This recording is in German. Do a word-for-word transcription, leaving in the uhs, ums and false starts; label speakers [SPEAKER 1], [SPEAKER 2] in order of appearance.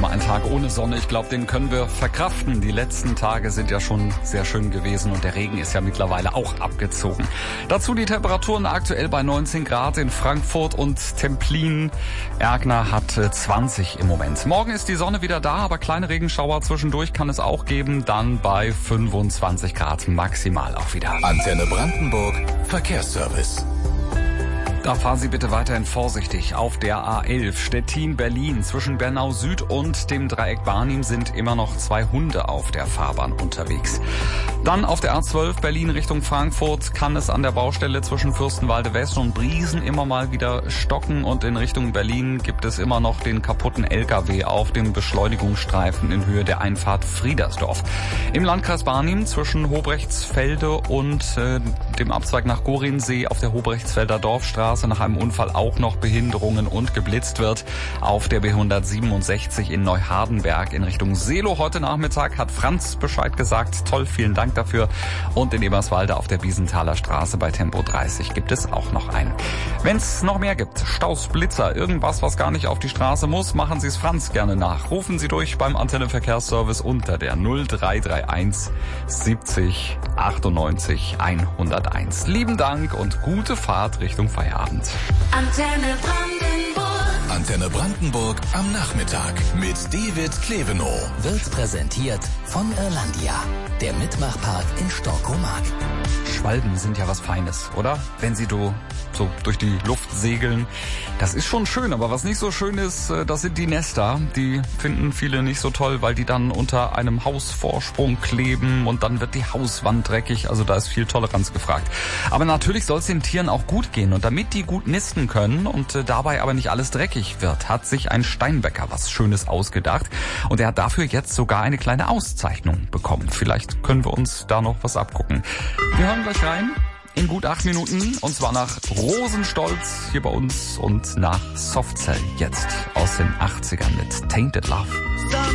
[SPEAKER 1] mal ein Tag ohne Sonne. Ich glaube, den können wir verkraften. Die letzten Tage sind ja schon sehr schön gewesen und der Regen ist ja mittlerweile auch abgezogen. Dazu die Temperaturen aktuell bei neunzehn Grad in Frankfurt und Templin. Ergner hat zwanzig im Moment. Morgen ist die Sonne wieder da, aber kleine Regenschauer zwischendurch kann es auch geben. Dann bei fünfundzwanzig Grad maximal auch wieder.
[SPEAKER 2] Antenne Brandenburg Verkehrsservice.
[SPEAKER 1] Da fahren Sie bitte weiterhin vorsichtig. Auf der A elf Stettin-Berlin zwischen Bernau Süd und dem Dreieck Barnim sind immer noch zwei Hunde auf der Fahrbahn unterwegs. Dann auf der A zwölf Berlin Richtung Frankfurt kann es an der Baustelle zwischen Fürstenwalde West und Briesen immer mal wieder stocken und in Richtung Berlin gibt es immer noch den kaputten L K W auf dem Beschleunigungsstreifen in Höhe der Einfahrt Friedersdorf. Im Landkreis Barnim zwischen Hobrechtsfelde und äh, dem Abzweig nach Gorinsee auf der Hobrechtsfelder Dorfstraße nach einem Unfall auch noch Behinderungen und geblitzt wird. Auf der B hundertsiebenundsechzig in Neuhardenberg in Richtung Seelow heute Nachmittag hat Franz Bescheid gesagt. Toll, vielen Dank dafür. Und in Eberswalde auf der Wiesenthaler Straße bei Tempo dreißig gibt es auch noch einen. Wenn es noch mehr gibt, Staus, Blitzer, irgendwas, was gar nicht auf die Straße muss, machen Sie es Franz gerne nach. Rufen Sie durch beim Antenne Verkehrsservice unter der null drei drei eins siebzig achtundneunzig hunderteins. Lieben Dank und gute Fahrt Richtung Feierabend.
[SPEAKER 3] Antenne Brandenburg.
[SPEAKER 2] Antenne Brandenburg am Nachmittag mit David Klevenow.
[SPEAKER 4] Wird präsentiert von Irlandia, der Mitmachpark in Storkomark.
[SPEAKER 1] Schwalben sind ja was Feines, oder? Wenn sie do, so durch die Luft segeln. Das ist schon schön, aber was nicht so schön ist, das sind die Nester. Die finden viele nicht so toll, weil die dann unter einem Hausvorsprung kleben und dann wird die Hauswand dreckig. Also da ist viel Toleranz gefragt. Aber natürlich soll es den Tieren auch gut gehen. Und damit die gut nisten können und dabei aber nicht alles dreckig wird, hat sich ein Steinbäcker was Schönes ausgedacht. Und er hat dafür jetzt sogar eine kleine Auszeichnung bekommen. Vielleicht können wir uns da noch was abgucken. Wir hören gleich rein in gut acht Minuten und zwar nach Rosenstolz hier bei uns und nach Softcell jetzt aus den achtzigern mit Tainted Love.